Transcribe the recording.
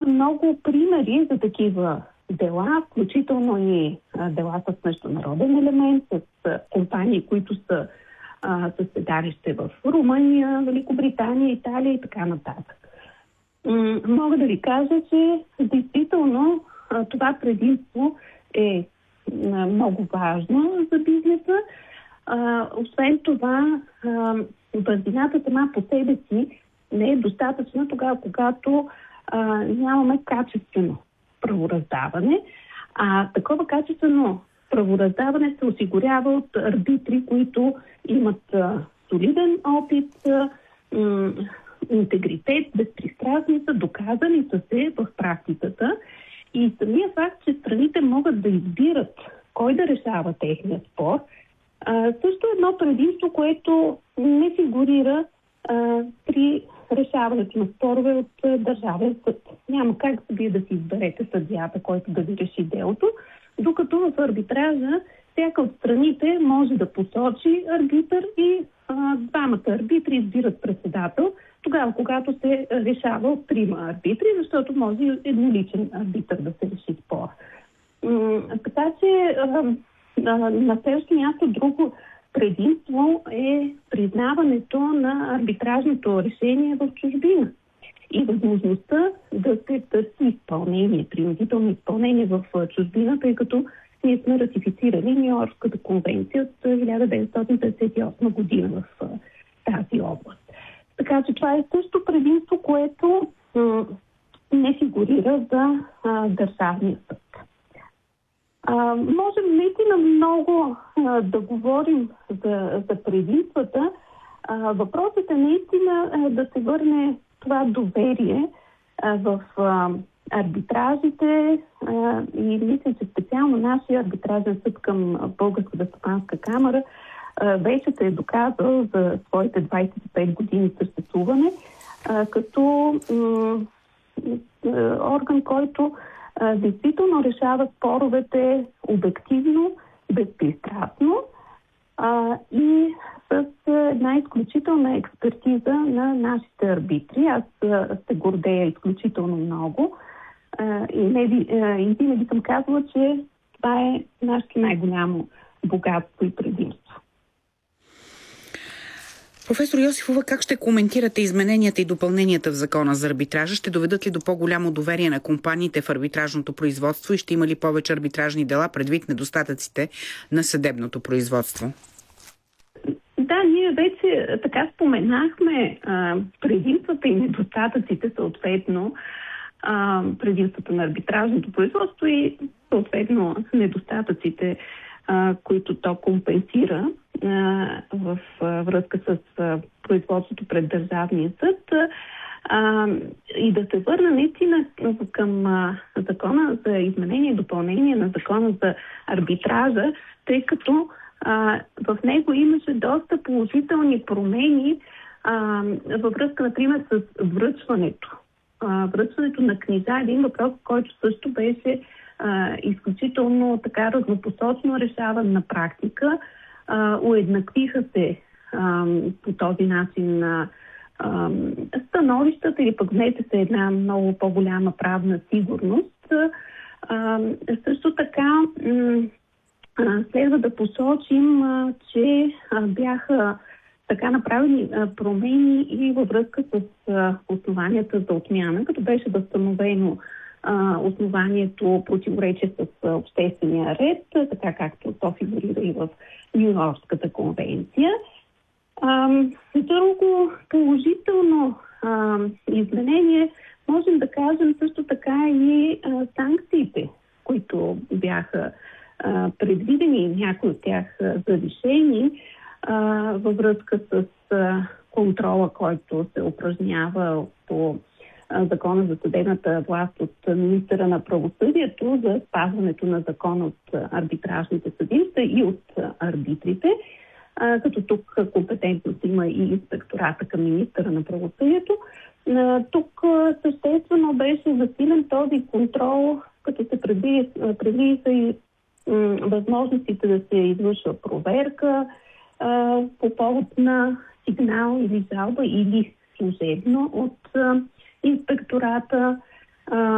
много примери за такива дела, включително и дела с международен елемент, с компании, които са със седалище в Румъния, Великобритания, Италия и така нататък. Мога да ви кажа, че действително това предимство е много важно за бизнеса. Освен това, бързината сама по себе си не е достатъчна тогава, когато нямаме качествено правораздаване. Такова качествено правораздаване се осигурява от арбитри, които имат солиден опит, интегритет, безпристрастни са, доказани са се в практиката. И самия факт, че страните могат да избират кой да решава техния спор, също е едно предимство, което не фигурира при решаването на спорове от държавен съд. Няма как вие да си изберете съдията, който да ви реши делото, докато в арбитража всяка от страните може да посочи арбитър и двамата арбитри избират председател, тогава когато се решава от трима арбитри, защото може и едноличен арбитър да се реши спор. Така че на следващо място друго предимство е признаването на арбитражното решение в чужбина и възможността да се търси изпълнение, принудително изпълнение в чужбина, тъй като ние сме ратифицирали Ню-Йоркската конвенция от 1958 година в тази област. Така че това е също предимство, което не фигурира за държавния съд. Можем наистина много да говорим за предимствата. Въпросът е наистина да се върне това доверие в арбитражите и мисля, че специално нашия арбитражен съд към Българската стопанска камара вече се е доказал за своите 25 години съществуване като орган, който действително решава споровете обективно, безпристрастно и с една изключителна експертиза на нашите арбитри. Аз се гордея изключително много и винаги съм казвала, че това е нашето най-голямо богатство и предимство. Професор Йосифова, как ще коментирате измененията и допълненията в закона за арбитража? Ще доведат ли до по-голямо доверие на компаниите в арбитражното производство и ще има ли повече арбитражни дела предвид недостатъците на съдебното производство? Да, ние вече така споменахме предимствата и недостатъците съответно, предимствата на арбитражното производство и съответно недостатъците, които то компенсира в връзка с производството пред Държавния съд. И да се върна наистина към закона за изменение и допълнение на закона за арбитража, тъй като в него имаше доста положителни промени във връзка, например, с връчването. Връчването на книжа е един въпрос, който също беше изключително така разнопосочно решаван на практика. Уеднаквиха се по този начин становищата или пък внесе се една много по-голяма правна сигурност. Също така следва да посочим, че бяха така направени промени и във връзка с основанията за отмяна, като беше възстановено основанието противоречие с обществения ред, така както то фигурира и в Ню-Йоркската конвенция. Друго положително изменение можем да кажем също така и санкциите, които бяха предвидени, някои от тях завишени във връзка с контрола, който се упражнява по закона за съдебната власт от министъра на правосъдието за спазването на закона от арбитражните съдилища и от арбитрите, като тук компетентност има и инспектората към министъра на правосъдието. Тук съществено беше засилен този контрол, като се предвиди и възможностите да се извършва проверка по повод на сигнал или жалба или служебно от инспектората.